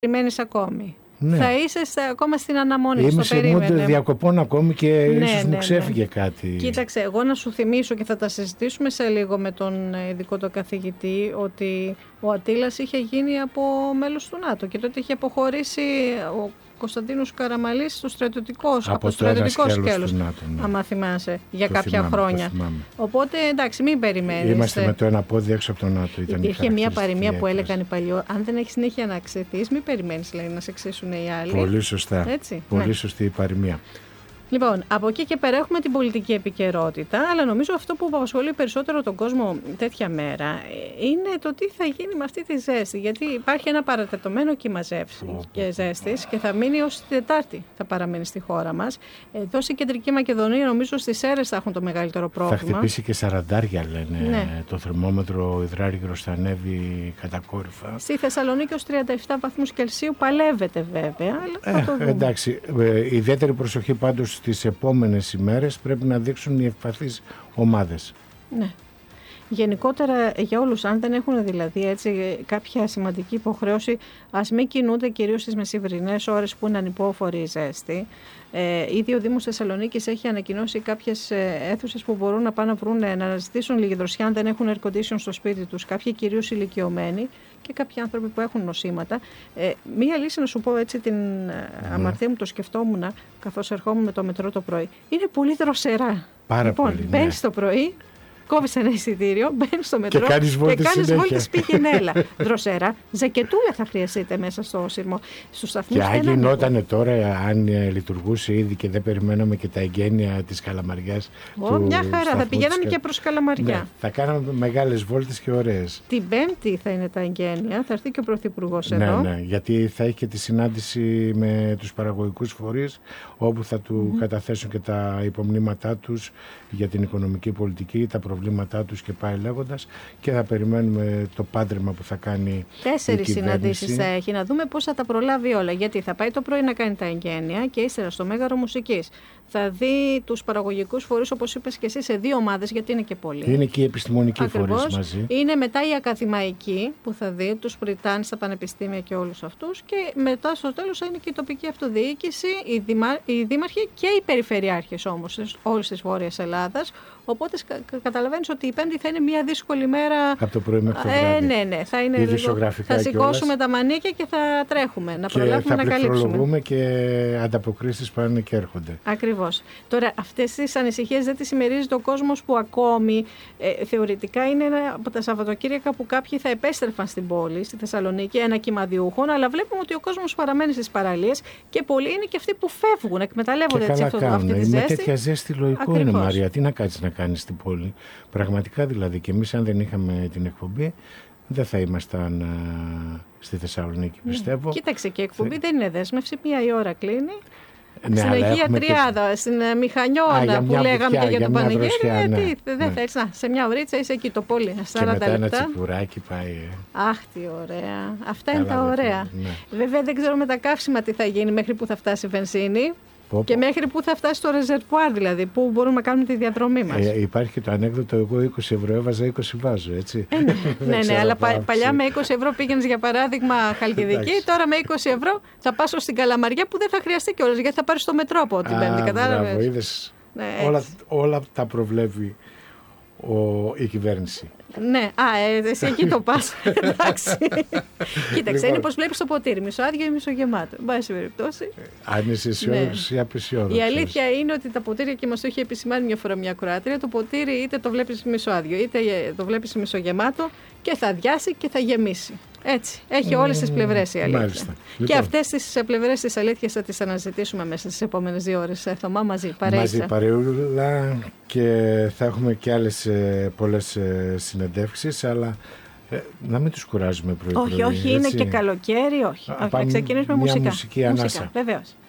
περιμένεις ακόμη. Ναι. Θα είσαι ακόμα στην αναμονή. Είμαι σε μόνοι διακοπών ακόμη και ίσως μου ξέφυγε κάτι. Κοίταξε, εγώ να σου θυμίσω και θα τα συζητήσουμε σε λίγο με τον ειδικό το καθηγητή, ότι ο Αττήλας είχε γίνει από μέλος του ΝΑΤΟ και τότε είχε αποχωρήσει ο Κωνσταντίνος Καραμαλής από το στρατιωτικό σκέλος, άμα θυμάσαι, για κάποια χρόνια. Οπότε εντάξει, μην περιμένεις. Είμαστε με το ένα πόδι έξω από το ΝΑΤΟ. Υπήρχε μια παροιμία που έλεγαν οι παλιοί, αν δεν έχεις συνέχεια να ξεθείς, μην περιμένεις, λέει, να σε ξέσουν οι άλλοι. Πολύ σωστά. Έτσι, πολύ σωστή η παροιμία. Λοιπόν, από εκεί και πέρα έχουμε την πολιτική επικαιρότητα, αλλά νομίζω αυτό που απασχολεί περισσότερο τον κόσμο τέτοια μέρα είναι το τι θα γίνει με αυτή τη ζέστη. Γιατί υπάρχει ένα παρατετωμένο κύμα ζέστης και θα μείνει ως την Τετάρτη, θα παραμείνει στη χώρα μας. Εδώ στην Κεντρική Μακεδονία, νομίζω στις Σέρρες θα έχουν το μεγαλύτερο πρόβλημα. Θα χτυπήσει και 40, λένε. Ναι. Το θερμόμετρο υδράργυρος θα ανέβει κατακόρυφα. Στη Θεσσαλονίκη ως 37 βαθμούς Κελσίου παλεύεται βέβαια. Αλλά θα το δούμε. Εντάξει, ιδιαίτερη προσοχή πάντως στις επόμενες ημέρες πρέπει να δείξουν οι ευπαθείς ομάδες. Ναι. Γενικότερα για όλους, αν δεν έχουν δηλαδή έτσι κάποια σημαντική υποχρέωση, ας μην κινούνται κυρίως στις μεσημβρινές ώρες που είναι ανυπόφορη η ζέστη. Ήδη ο Δήμος Θεσσαλονίκης έχει ανακοινώσει κάποιες αίθουσες που μπορούν να πάνε να αναζητήσουν λίγη δροσιά αν δεν έχουν air condition στο σπίτι τους. Κάποιοι κυρίως ηλικιωμένοι και κάποιοι άνθρωποι που έχουν νοσήματα. Μία λύση, να σου πω έτσι την αμαρτία μου, το σκεφτόμουν καθώς ερχόμουν με το μετρό το πρωί. Είναι πολύ δροσερά. Πάρα πολύ. Μπαίνεις το πρωί, κόβεις ένα εισιτήριο, μπαίνεις στο μετρό και κάνεις βόλτες πήγαινε έλα. Δροσέρα, ζακετούλα θα χρειαστείτε μέσα στο σύρμο. Στους σταθμούς. Και αν γινότανε τώρα, αν λειτουργούσε ήδη και δεν περιμέναμε και τα εγγένεια της Καλαμαριάς. Μια χαρά, θα πηγαίναμε και προς Καλαμαριά. Ναι, θα κάναμε μεγάλες βόλτες και ωραίες. Την Πέμπτη θα είναι τα εγγένεια, θα έρθει και ο Πρωθυπουργός εδώ. Ναι, γιατί θα έχει και τη συνάντηση με τους παραγωγικούς φορείς, όπου θα του καταθέσουν και τα υπομνήματά τους για την οικονομική πολιτική, τα προβλήματά τους και πάει λέγοντας, και θα περιμένουμε το πάντρεμα που θα κάνει 4 συναντήσεις θα έχει, να δούμε πώς θα τα προλάβει όλα, γιατί θα πάει το πρωί να κάνει τα εγγένεια και ύστερα στο Μέγαρο Μουσικής θα δει τους παραγωγικούς φορείς, όπως είπες και εσύ, σε 2 ομάδες, γιατί είναι και πολλοί. Είναι και οι επιστημονικοί φορείς μαζί. Είναι μετά οι ακαδημαϊκοί που θα δει τους πριτάνεις στα πανεπιστήμια και όλους αυτούς, και μετά στο τέλος θα είναι και η τοπική αυτοδιοίκηση, οι δήμαρχοι και οι περιφερειάρχες όμως όλης της Βόρειας Ελλάδας. Οπότε καταλαβαίνεις ότι η Πέμπτη θα είναι μια δύσκολη μέρα. Από το πρωί μέχρι το βράδυ. Ναι, θα είναι λίγο. Θα σηκώσουμε τα μανίκια και θα τρέχουμε να προλάβουμε να καλύψουμε. Και θα πληκτρολογούμε και ανταποκρίσεις πάνε και έρχονται. Ακριβώς. Τώρα, αυτές τις ανησυχίες δεν τις συμμερίζεται ο κόσμος, που ακόμη θεωρητικά είναι ένα από τα Σαββατοκύριακα που κάποιοι θα επέστρεφαν στην πόλη, στη Θεσσαλονίκη, ένα κύμα διούχων, αλλά βλέπουμε ότι ο κόσμος παραμένει στις παραλίες και πολλοί είναι και αυτοί που φεύγουν, εκμεταλλεύονται έτσι αυτή τη ζέστη. Με τέτοια ζέστη λογικό είναι, Μαρία. Τι να κάτσεις να κάνεις στην πόλη. Πραγματικά δηλαδή, και εμείς αν δεν είχαμε την εκπομπή, δεν θα ήμασταν στη Θεσσαλονίκη, πιστεύω. Κοίταξε, και η εκπομπή δεν είναι δέσμευση, 1 η ώρα κλείνει. Ναι, στην Αγία Τριάδα, και στην Μηχανιώνα που λέγαμε και για τον Πανηγύρι. Δεν θέλεις σε μια ωρίτσα είσαι εκεί το πολύ. 40 λεπτά. Και ένα τσιπουράκι πάει. Αχ, τι ωραία. Αυτά είναι τα ωραία. Ναι. Βέβαια δεν ξέρω με τα καύσιμα τι θα γίνει, μέχρι που θα φτάσει η βενζίνη. Και μέχρι που θα φτάσει το ρεζερβουάρ, δηλαδή, που μπορούμε να κάνουμε τη διαδρομή μας. Υπάρχει και το ανέκδοτο, εγώ 20 ευρώ έβαζα, 20 βάζω, έτσι. Ναι, αλλά παλιά με 20 ευρώ πήγαινες για παράδειγμα Χαλκιδική, τώρα με 20 ευρώ θα πάσω στην Καλαμαριά, που δεν θα χρειαστεί κιόλας, γιατί θα πάρεις το μετρό από την Πέμπτη, κατάλαβες. Όλα τα προβλέπει η κυβέρνηση. Ναι, εσύ εκεί το πας. Εντάξει. Κοίταξε, είναι πως βλέπεις το ποτήρι, μισοάδιο ή μισογεμάτο. Εν πάση περιπτώσει. Αν είσαι αισιόδοξη ή απεσιόδοξη. Η αλήθεια είναι ότι τα ποτήρια, και μας το είχε επισημάνει μια φορά μια ακροάτρια, το ποτήρι είτε το βλέπεις μισοάδιο, είτε το βλέπεις μισογεμάτο, και θα αδειάσει και θα γεμίσει. Έτσι. Έχει όλες τις πλευρές η αλήθεια. Μάλιστα. Και αυτές τις πλευρές της αλήθειας θα τις αναζητήσουμε μέσα στις επόμενες 2 ώρες. Θωμά, μαζί, παρεούλα, και θα έχουμε και άλλες πολλές συνεντεύξεις, αλλά να μην τους κουράζουμε πρωί-πρωί. Όχι, είναι και καλοκαίρι, όχι. Θα ξεκινήσουμε μουσική ανάσα. Βεβαίως.